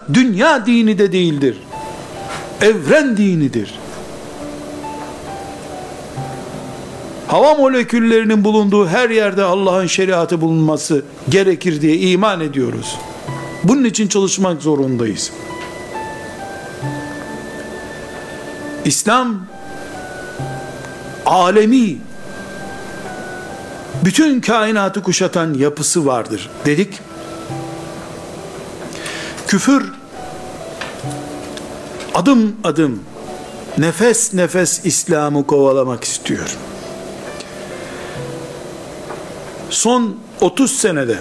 dünya dini de değildir. Evren dinidir. Hava moleküllerinin bulunduğu her yerde Allah'ın şeriatı bulunması gerekir diye iman ediyoruz. Bunun için çalışmak zorundayız. İslam alemi, bütün kainatı kuşatan yapısı vardır dedik. Küfür adım adım, nefes nefes İslam'ı kovalamak istiyor. Son 30 senede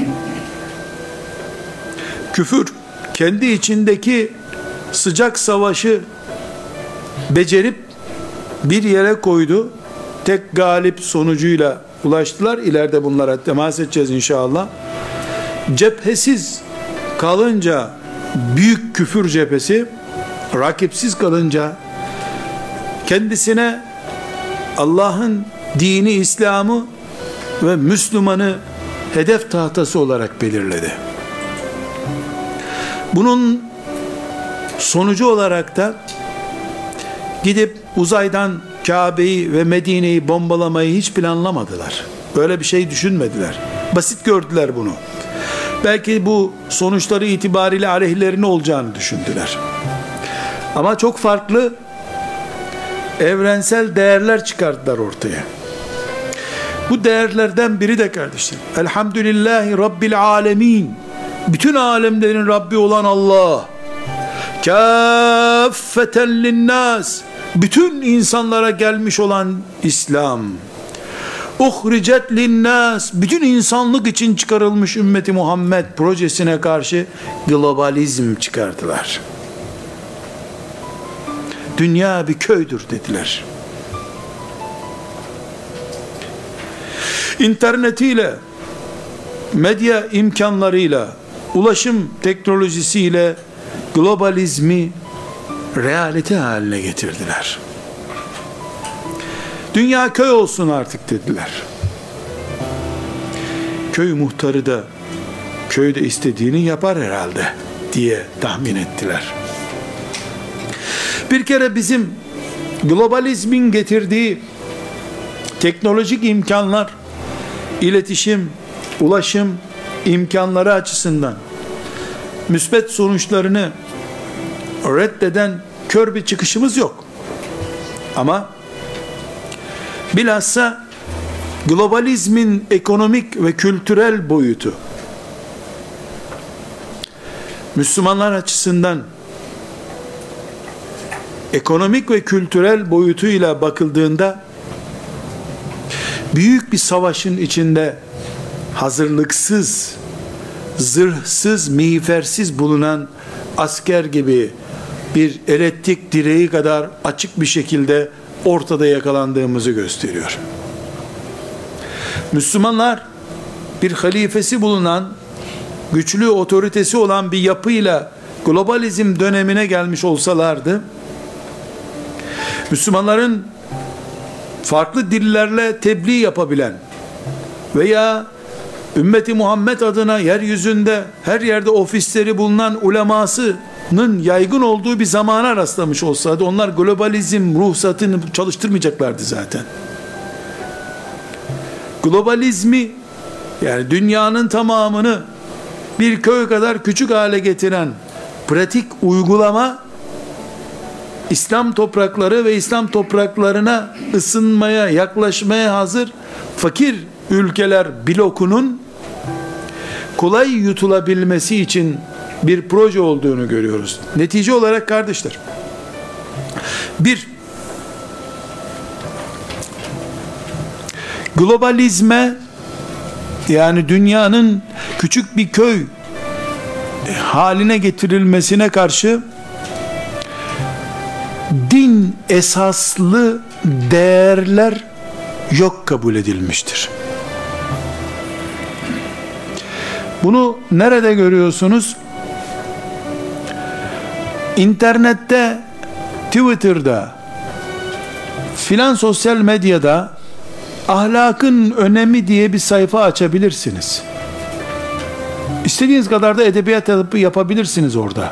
küfür kendi içindeki sıcak savaşı becerip bir yere koydu. Tek galip sonucuyla ulaştılar. İleride bunlara temas edeceğiz inşallah. Cephesiz kalınca büyük küfür cephesi, rakipsiz kalınca kendisine Allah'ın dini İslam'ı ve Müslümanı hedef tahtası olarak belirledi. Bunun sonucu olarak da gidip uzaydan Kabe'yi ve Medine'yi bombalamayı hiç planlamadılar. Böyle bir şey düşünmediler. Basit gördüler bunu. Belki bu sonuçları itibariyle aleyhlerine olacağını düşündüler. Ama çok farklı evrensel değerler çıkarttılar ortaya. Bu değerlerden biri de kardeşlerim, Elhamdülillahi Rabbil Alemin, bütün alemlerin Rabbi olan Allah, kâffeten linnâs, bütün insanlara gelmiş olan İslam, uhricet linnâs, bütün insanlık için çıkarılmış ümmeti Muhammed projesine karşı globalizm çıkardılar. Dünya bir köydür dediler. İnternetiyle, medya imkanlarıyla, ulaşım teknolojisiyle globalizmi realite haline getirdiler. Dünya köy olsun artık dediler. Köy muhtarı da köyde istediğini yapar herhalde diye tahmin ettiler. Bir kere bizim globalizmin getirdiği teknolojik imkanlar, iletişim, ulaşım imkanları açısından müsbet sonuçlarını reddeden kör bir çıkışımız yok. Ama bilhassa globalizmin ekonomik ve kültürel boyutu Müslümanlar açısından ekonomik ve kültürel boyutuyla bakıldığında büyük bir savaşın içinde hazırlıksız, zırhsız, miğfersiz bulunan asker gibi bir elektrik direği kadar açık bir şekilde ortada yakalandığımızı gösteriyor. Müslümanlar bir halifesi bulunan, güçlü otoritesi olan bir yapıyla globalizm dönemine gelmiş olsalardı, Müslümanların farklı dillerle tebliğ yapabilen veya ümmeti Muhammed adına yeryüzünde her yerde ofisleri bulunan ulemasının yaygın olduğu bir zamana rastlamış olsaydı, onlar globalizm ruhsatını çalıştırmayacaklardı zaten. Globalizmi, yani dünyanın tamamını bir köy kadar küçük hale getiren pratik uygulama, İslam toprakları ve İslam topraklarına ısınmaya, yaklaşmaya hazır fakir ülkeler blokunun kolay yutulabilmesi için bir proje olduğunu görüyoruz. Netice olarak kardeşler, bir, globalizme, yani dünyanın küçük bir köy haline getirilmesine karşı din esaslı değerler yok kabul edilmiştir. Bunu nerede görüyorsunuz? İnternette, Twitter'da, filan sosyal medyada ahlakın önemi diye bir sayfa açabilirsiniz. İstediğiniz kadar da edebiyat yapabilirsiniz orada.